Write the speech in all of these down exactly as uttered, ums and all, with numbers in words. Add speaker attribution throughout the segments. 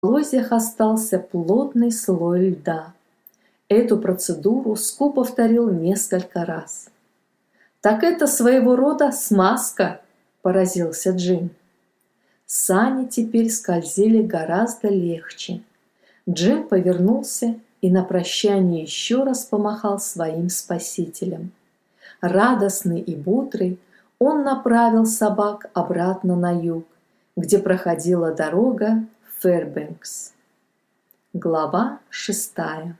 Speaker 1: полозьях остался плотный слой льда. Эту процедуру Скуп повторил несколько раз. «Так это своего рода смазка!» – поразился Джим. Сани теперь скользили гораздо легче. Джим повернулся и на прощание еще раз помахал своим спасителям. Радостный и бодрый, он направил собак обратно на юг, где проходила дорога в Фэрбэнкс. Глава шестая.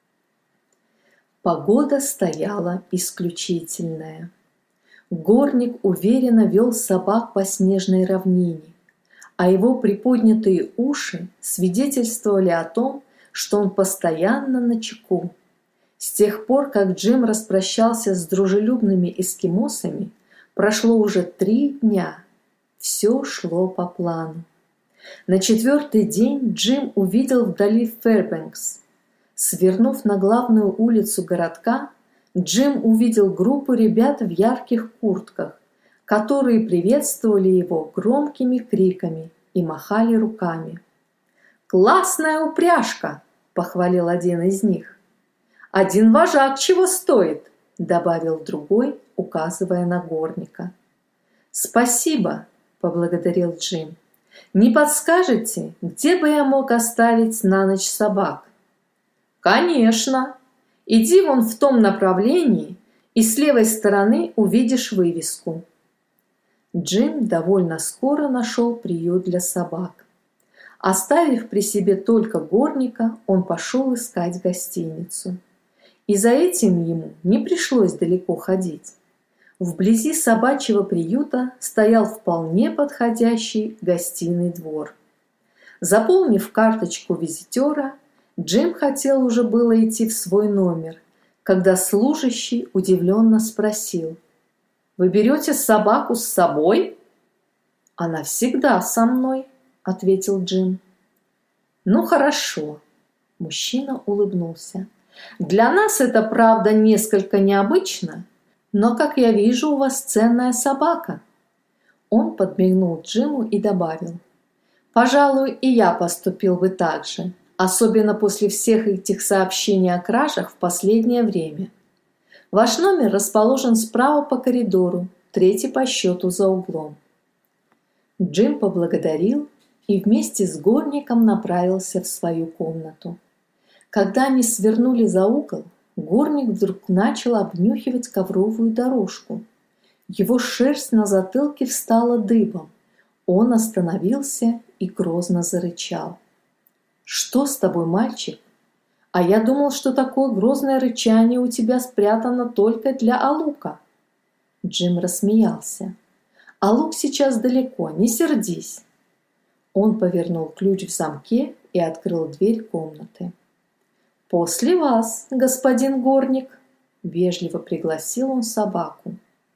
Speaker 1: Погода стояла исключительная. Горник уверенно вел собак по снежной равнине, а его приподнятые уши свидетельствовали о том, что он постоянно начеку. С тех пор, как Джим распрощался с дружелюбными эскимосами, прошло уже три дня. Все шло по плану. На четвертый день Джим увидел вдали Фэрбэнкс. Свернув на главную улицу городка, Джим увидел группу ребят в ярких куртках, которые приветствовали его громкими криками и махали руками. «Классная упряжка!» – похвалил один из них. «Один вожак чего стоит!» – добавил другой, указывая на горника. «Спасибо!» – поблагодарил Джим. «Не подскажете, где бы я мог оставить на ночь собак?» «Конечно! Иди вон в том направлении, и с левой стороны увидишь вывеску». Джим довольно скоро нашел приют для собак. Оставив при себе только горника, он пошел искать гостиницу. И за этим ему не пришлось далеко ходить. Вблизи собачьего приюта стоял вполне подходящий гостиный двор. Заполнив карточку визитера, Джим хотел уже было идти в свой номер, когда служащий удивленно спросил: «Вы берете собаку с собой?» «Она всегда со мной», — ответил Джим. «Ну хорошо», — мужчина улыбнулся. «Для нас это, правда, несколько необычно, но, как я вижу, у вас ценная собака». Он подмигнул Джиму и добавил: «Пожалуй, и я поступил бы так же, особенно после всех этих сообщений о кражах в последнее время. Ваш номер расположен справа по коридору, третий по счету за углом». Джим поблагодарил и вместе с горником направился в свою комнату. Когда они свернули за угол, горник вдруг начал обнюхивать ковровую дорожку. Его шерсть на затылке встала дыбом. Он остановился и грозно зарычал. «Что с тобой, мальчик? А я думал, что такое грозное рычание у тебя спрятано только для Алука». Джим рассмеялся. «Алук сейчас далеко, не сердись». Он повернул ключ в замке и открыл дверь комнаты. «После вас, господин горник», — вежливо пригласил он собаку.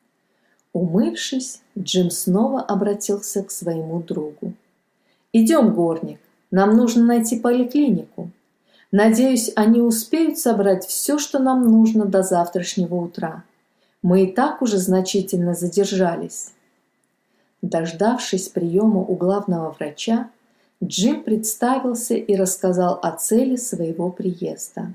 Speaker 1: Умывшись, Джим снова обратился к своему другу. «Идем, горник, нам нужно найти поликлинику. Надеюсь, они успеют собрать все, что нам нужно до завтрашнего утра. Мы и так уже значительно задержались». Дождавшись приема у главного врача, Джим представился и рассказал о цели своего приезда.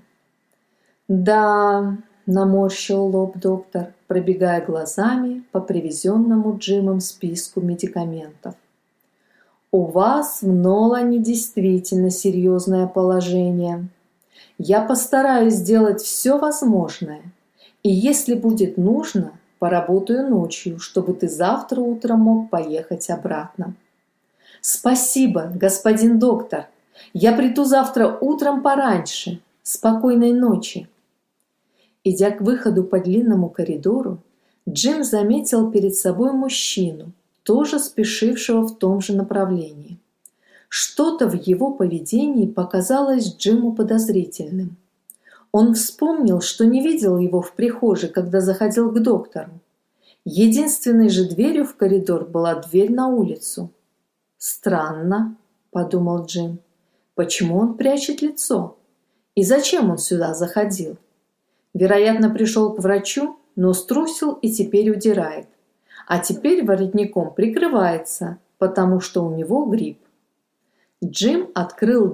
Speaker 1: «Да», — наморщил лоб доктор, пробегая глазами по привезенному Джимом списку медикаментов. «У вас в Нолане действительно серьезное положение. Я постараюсь сделать все возможное, и если будет нужно, поработаю ночью, чтобы ты завтра утром мог поехать обратно». «Спасибо, господин доктор. Я приду завтра утром пораньше. Спокойной ночи». Идя к выходу по длинному коридору, Джим заметил перед собой мужчину, тоже спешившего в том же направлении. Что-то в его поведении показалось Джиму подозрительным. Он вспомнил, что не видел его в прихожей, когда заходил к доктору. Единственной же дверью в коридор была дверь на улицу. «Странно», — подумал Джим, — «почему он прячет лицо? И зачем он сюда заходил? Вероятно, пришел к врачу, но струсил и теперь удирает. А теперь воротником прикрывается, потому что у него грипп». Джим открыл